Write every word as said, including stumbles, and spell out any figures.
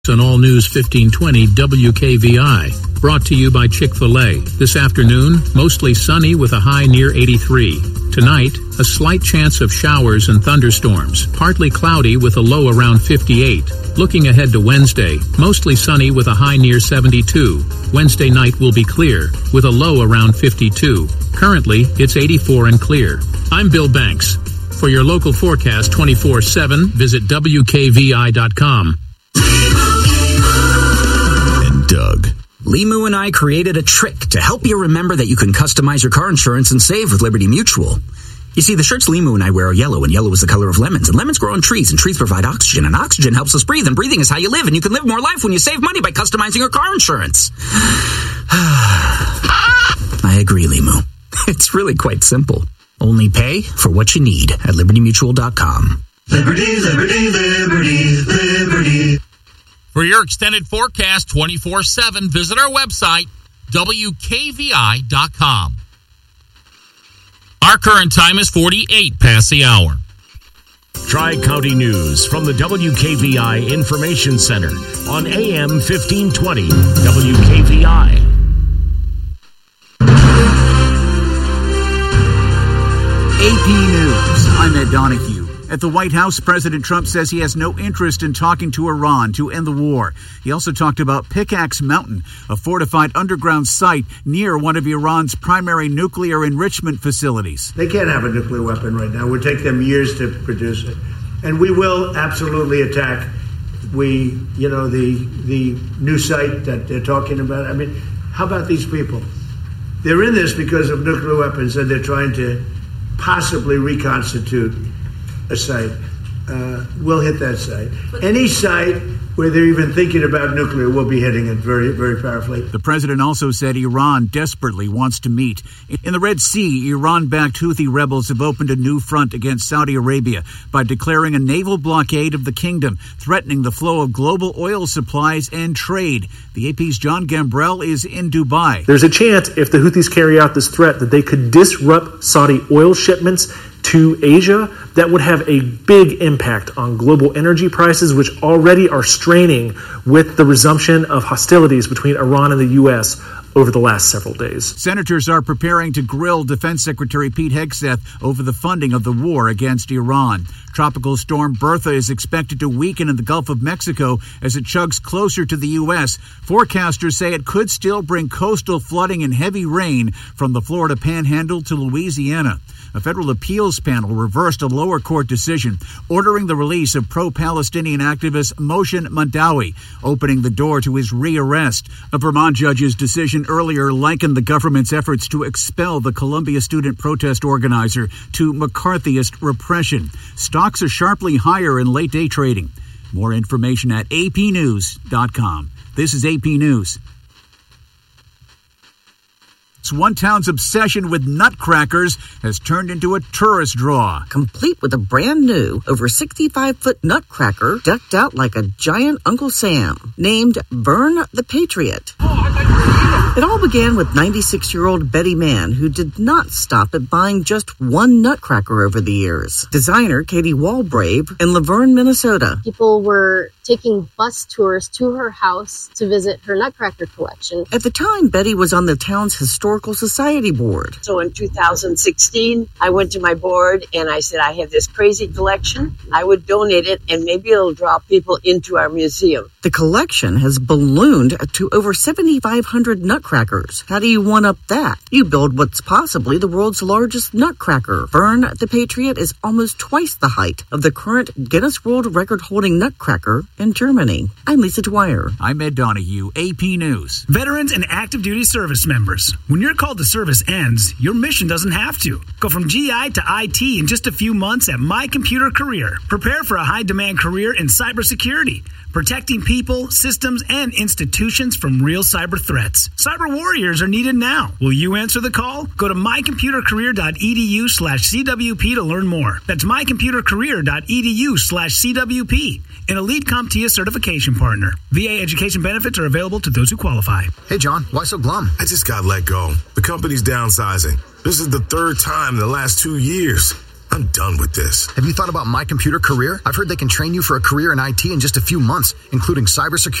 On All News fifteen twenty W K V I. Brought to you by Chick-fil-A. This afternoon, mostly sunny with a high near eighty-three. Tonight, a slight chance of showers and thunderstorms. Partly cloudy with a low around fifty-eight. Looking ahead to Wednesday, mostly sunny with a high near seventy-two. Wednesday night will be clear with a low around fifty-two. Currently, it's eighty-four and clear. I'm Bill Banks. For your local forecast twenty-four seven, visit W K V I dot com. And Doug. Limu and I created a trick to help you remember that you can customize your car insurance and save with Liberty Mutual. You see, the shirts Limu and I wear are yellow, and yellow is the color of lemons, and lemons grow on trees, and trees provide oxygen, and oxygen helps us breathe, and breathing is how you live, and you can live more life when you save money by customizing your car insurance. I agree, Limu. It's really quite simple. Only pay for what you need at liberty mutual dot com. Liberty, liberty, liberty, liberty. For your extended forecast twenty-four seven, visit our website, W K V I dot com. Our current time is forty-eight past the hour. Tri-County News from the W K V I Information Center on A M fifteen twenty W K V I. A P News, I'm Ed Donahue. At the White House, President Trump says he has no interest in talking to Iran to end the war. He also talked about Pickaxe Mountain, a fortified underground site near one of Iran's primary nuclear enrichment facilities. They can't have a nuclear weapon right now. It would take them years to produce it. And we will absolutely attack we, you know, the the new site that they're talking about. I mean, how about these people? They're in this because of nuclear weapons, and they're trying to possibly reconstitute a site. Uh, we'll hit that site. Any site where they're even thinking about nuclear, we'll be hitting it very, very powerfully. The president also said Iran desperately wants to meet. In the Red Sea, Iran-backed Houthi rebels have opened a new front against Saudi Arabia by declaring a naval blockade of the kingdom, threatening the flow of global oil supplies and trade. The A P's John Gambrell is in Dubai. There's a chance, if the Houthis carry out this threat, that they could disrupt Saudi oil shipments to Asia. That would have a big impact on global energy prices, which already are straining with the resumption of hostilities between Iran and the U S over the last several days. Senators are preparing to grill Defense Secretary Pete Hegseth over the funding of the war against Iran. Tropical storm Bertha is expected to weaken in the Gulf of Mexico as it chugs closer to the U S. Forecasters say it could still bring coastal flooding and heavy rain from the Florida Panhandle to Louisiana. A federal appeals panel reversed a lower court decision ordering the release of pro-Palestinian activist Moshe Mandawi, opening the door to his rearrest. A Vermont judge's decision earlier likened the government's efforts to expel the Columbia student protest organizer to McCarthyist repression. Stocks are sharply higher in late-day trading. More information at A P news dot com. This is A P News. One town's obsession with nutcrackers has turned into a tourist draw. Complete with a brand new, over sixty-five foot nutcracker decked out like a giant Uncle Sam, named Vern the Patriot. It all began with ninety-six-year-old Betty Mann, who did not stop at buying just one nutcracker over the years. Designer Katie Walbrave in Laverne, Minnesota. People were taking bus tours to her house to visit her nutcracker collection. At the time, Betty was on the town's Historical Society board. So in two thousand sixteen, I went to my board and I said, I have this crazy collection. I would donate it and maybe it'll draw people into our museum. The collection has ballooned to over seventy-five hundred nutcrackers. How do you one-up that? You build what's possibly the world's largest nutcracker. Vern the Patriot is almost twice the height of the current Guinness World Record-holding nutcracker in Germany. I'm Lisa Dwyer. I'm Ed Donahue, A P News. Veterans and active duty service members. When your call to service ends, your mission doesn't have to. Go from G I to I T in just a few months at My Computer Career. Prepare for a high-demand career in cybersecurity, protecting people, systems, and institutions from real cyber threats. Cyber warriors are needed now. Will you answer the call? Go to mycomputercareer.edu slash CWP to learn more. That's mycomputercareer.edu slash CWP. An Elite CompTIA certification partner. V A education benefits are available to those who qualify. Hey, John, why so glum? I just got let go. The company's downsizing. This is the third time in the last two years. I'm done with this. Have you thought about My Computer Career? I've heard they can train you for a career in I T in just a few months, including cybersecurity.